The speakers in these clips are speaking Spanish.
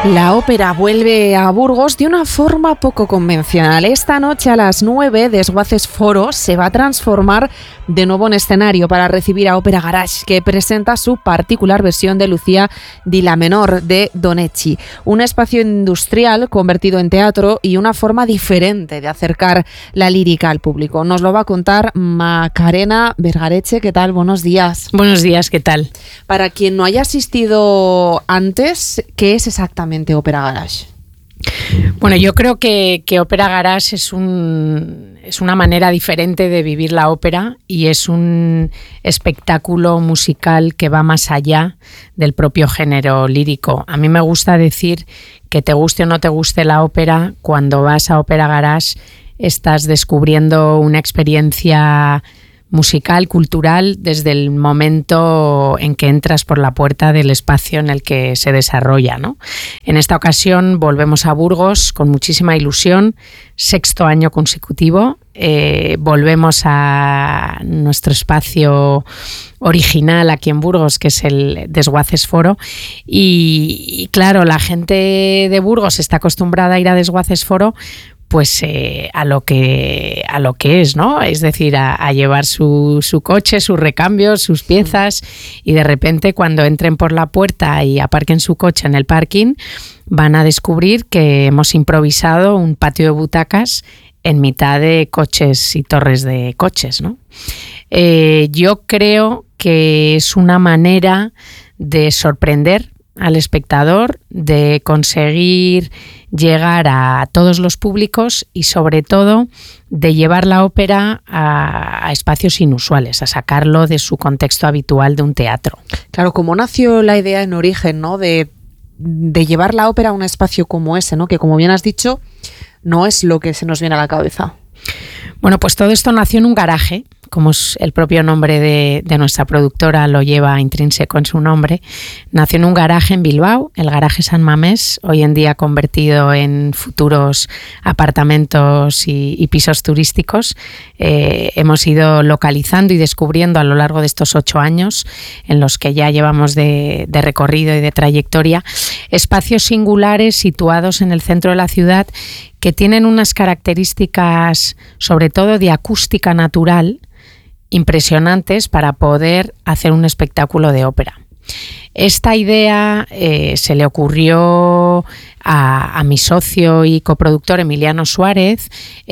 La ópera vuelve a Burgos de una forma poco convencional. Esta noche a las 9, Desguaces Foro se va a transformar de nuevo en escenario para recibir a Ópera Garage, que presenta su particular versión de Lucía di La Menor de Donizetti. Un espacio industrial convertido en teatro y una forma diferente de acercar la lírica al público. Nos lo va a contar Macarena Vergareche. ¿Qué tal? Buenos días. Buenos días, ¿qué tal? Para quien no haya asistido antes, ¿qué es exactamente Ópera Garage? Bueno, yo creo que Ópera Garage es una manera diferente de vivir la ópera y es un espectáculo musical que va más allá del propio género lírico. A mí me gusta decir que te guste o no te guste la ópera, cuando vas a Ópera Garage estás descubriendo una experiencia musical, cultural, desde el momento en que entras por la puerta del espacio en el que se desarrolla, ¿no? En esta ocasión volvemos a Burgos con muchísima ilusión, 6º año consecutivo. Volvemos a nuestro espacio original aquí en Burgos, que es el Desguaces Foro, y claro, la gente de Burgos está acostumbrada a ir a Desguaces Foro pues a lo que es, ¿no? Es decir, a llevar su coche, sus recambios, sus piezas, y de repente cuando entren por la puerta y aparquen su coche en el parking van a descubrir que hemos improvisado un patio de butacas en mitad de coches y torres de coches, ¿no? Yo creo que es una manera de sorprender al espectador, de conseguir llegar a todos los públicos y sobre todo de llevar la ópera a espacios inusuales, a sacarlo de su contexto habitual de un teatro. Claro, ¿cómo nació la idea en origen, ¿no? de llevar la ópera a un espacio como ese, ¿no? Que, como bien has dicho, no es lo que se nos viene a la cabeza? Bueno, pues todo esto nació en un garaje, como es el propio nombre de nuestra productora, lo lleva intrínseco en su nombre. Nació en un garaje en Bilbao, el garaje San Mamés, hoy en día convertido en futuros apartamentos y pisos turísticos. Hemos ido localizando y descubriendo a lo largo de estos 8 años, en los que ya llevamos de recorrido y de trayectoria, espacios singulares situados en el centro de la ciudad que tienen unas características, sobre todo de acústica natural, impresionantes para poder hacer un espectáculo de ópera. Esta idea se le ocurrió a mi socio y coproductor Emiliano Suárez.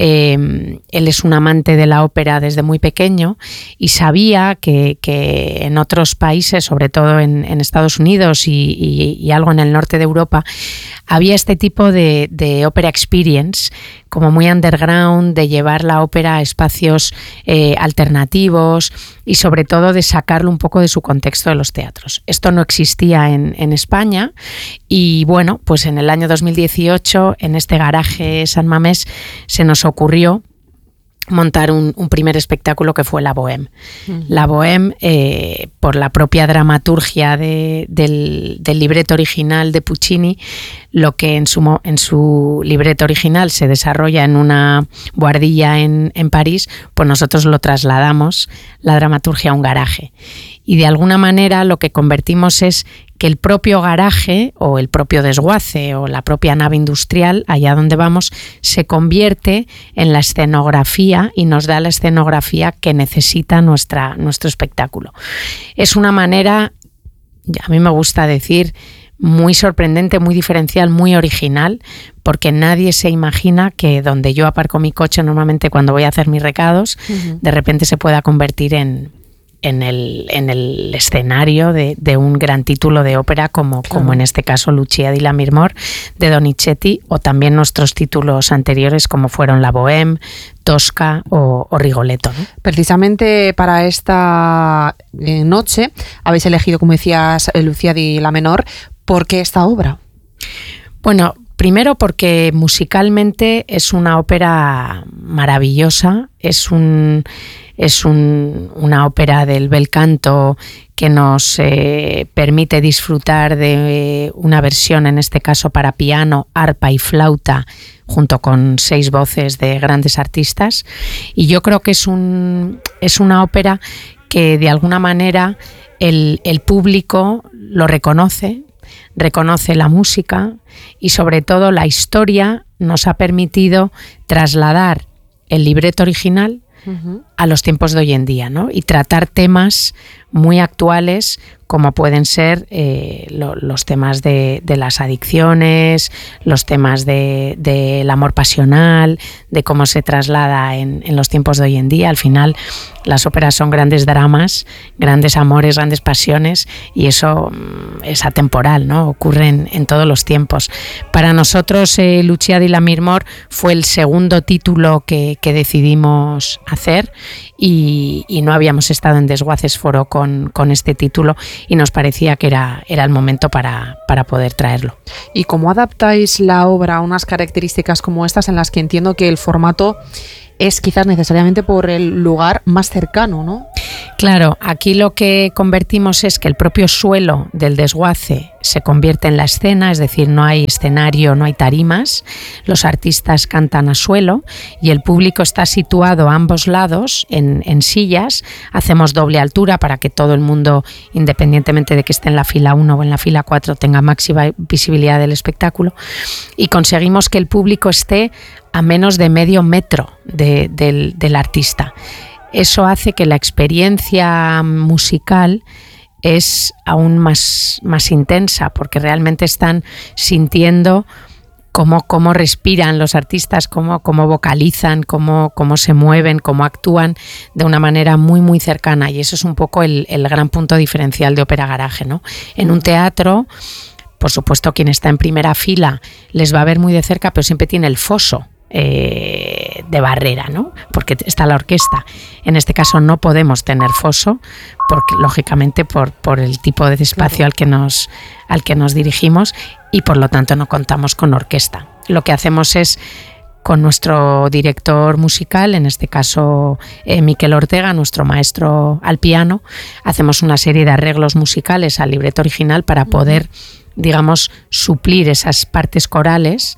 Él es un amante de la ópera desde muy pequeño y sabía que en otros países, sobre todo en Estados Unidos y algo en el norte de Europa, había este tipo de ópera experience, como muy underground, de llevar la ópera a espacios alternativos y sobre todo de sacarlo un poco de su contexto de los teatros. Esto no existía en España y bueno, pues en el año 2018 en este garaje San Mamés se nos ocurrió montar un primer espectáculo que fue La Bohème. La Bohème, por la propia dramaturgia del libreto original de Puccini, lo que en su libreto original se desarrolla en una buhardilla en París, pues nosotros lo trasladamos, la dramaturgia, a un garaje. Y de alguna manera lo que convertimos es que el propio garaje o el propio desguace o la propia nave industrial, allá donde vamos, se convierte en la escenografía y nos da la escenografía que necesita nuestro espectáculo. Es una manera, a mí me gusta decir, muy sorprendente, muy diferencial, muy original, porque nadie se imagina que donde yo aparco mi coche normalmente cuando voy a hacer mis recados, de repente se pueda convertir en el escenario de un gran título de ópera como en este caso Lucia di La Menor de Donizetti, o también nuestros títulos anteriores como fueron La Bohème, Tosca o Rigoletto, ¿no? Precisamente para esta noche habéis elegido, como decías, Lucia di La Menor. ¿Por qué esta obra? Bueno, primero porque musicalmente es una ópera maravillosa, es una ópera del bel canto que nos permite disfrutar de una versión, en este caso para piano, arpa y flauta, junto con 6 voces de grandes artistas. Y yo creo que es una ópera que de alguna manera el público lo reconoce, reconoce la música y sobre todo la historia nos ha permitido trasladar el libreto original a los tiempos de hoy en día, ¿no? Y tratar temas muy actuales como pueden ser los temas de las adicciones, los temas del amor pasional, de cómo se traslada en los tiempos de hoy en día. Al final las óperas son grandes dramas, grandes amores, grandes pasiones, y eso es atemporal, ¿no? Ocurre en todos los tiempos. Para nosotros Lucia di Lammermoor fue el segundo título que decidimos hacer, y no habíamos estado en Desguaces Foro con este título y nos parecía que era el momento para poder traerlo. ¿Y cómo adaptáis la obra a unas características como estas, en las que entiendo que el formato es quizás necesariamente por el lugar más cercano, ¿no? Claro, aquí lo que convertimos es que el propio suelo del desguace se convierte en la escena, es decir, no hay escenario, no hay tarimas, los artistas cantan a suelo y el público está situado a ambos lados en sillas. Hacemos doble altura para que todo el mundo, independientemente de que esté en la fila 1 o en la fila 4, tenga máxima visibilidad del espectáculo, y conseguimos que el público esté a menos de medio metro del artista. Eso hace que la experiencia musical es aún más intensa, porque realmente están sintiendo cómo respiran los artistas, cómo vocalizan, cómo se mueven, cómo actúan de una manera muy, muy cercana. Y eso es un poco el gran punto diferencial de Ópera Garage, ¿no? En un teatro, por supuesto, quien está en primera fila les va a ver muy de cerca, pero siempre tiene el foso de barrera, ¿no? Porque está la orquesta. En este caso no podemos tener foso, porque lógicamente por el tipo de espacio claro, al que nos dirigimos, y por lo tanto no contamos con orquesta. Lo que hacemos es, con nuestro director musical, en este caso Miquel Ortega, nuestro maestro al piano, hacemos una serie de arreglos musicales al libreto original para poder, digamos, suplir esas partes corales.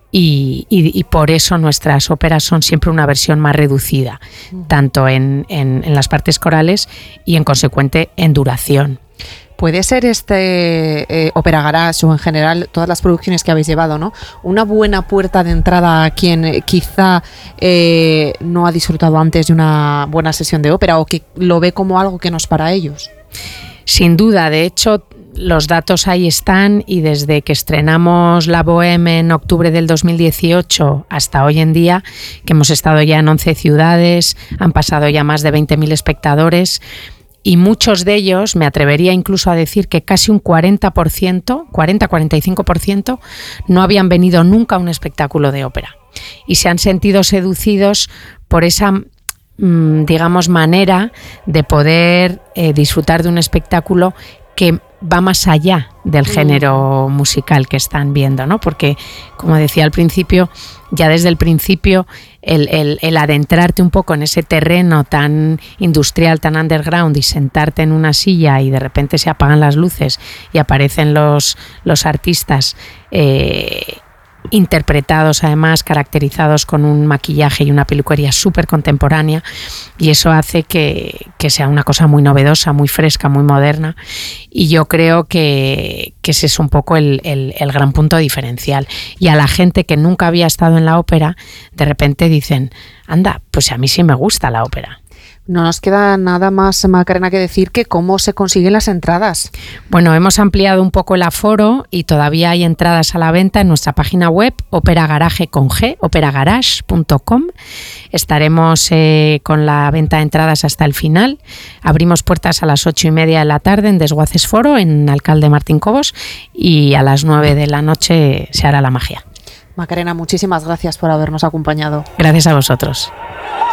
Y por eso nuestras óperas son siempre una versión más reducida, tanto en las partes corales y en consecuente en duración. Puede ser Ópera Garage, o en general todas las producciones que habéis llevado, ¿no?, una buena puerta de entrada a quien quizá no ha disfrutado antes de una buena sesión de ópera, o que lo ve como algo que no es para ellos. Sin duda, de hecho, los datos ahí están, y desde que estrenamos La Bohème en octubre del 2018 hasta hoy en día, que hemos estado ya en 11 ciudades, han pasado ya más de 20.000 espectadores, y muchos de ellos, me atrevería incluso a decir que casi un 40-45% no habían venido nunca a un espectáculo de ópera, y se han sentido seducidos por esa, digamos, manera de poder disfrutar de un espectáculo que va más allá del género musical que están viendo, ¿no? Porque, como decía al principio, ya desde el principio el adentrarte un poco en ese terreno tan industrial, tan underground, y sentarte en una silla y de repente se apagan las luces y aparecen los artistas interpretados, además caracterizados con un maquillaje y una peluquería súper contemporánea, y eso hace que sea una cosa muy novedosa, muy fresca, muy moderna, y yo creo que ese es un poco el gran punto diferencial. Y a la gente que nunca había estado en la ópera, de repente dicen, anda, pues a mí sí me gusta la ópera. No nos queda nada más, Macarena, que decir que cómo se consiguen las entradas. Bueno, hemos ampliado un poco el aforo y todavía hay entradas a la venta en nuestra página web, Operagarage con G, operagarage.com. Estaremos con la venta de entradas hasta el final. Abrimos puertas a las 8:30 de la tarde en Desguaces Foro, en Alcalde Martín Cobos, y a las 9 de la noche se hará la magia. Macarena, muchísimas gracias por habernos acompañado. Gracias a vosotros.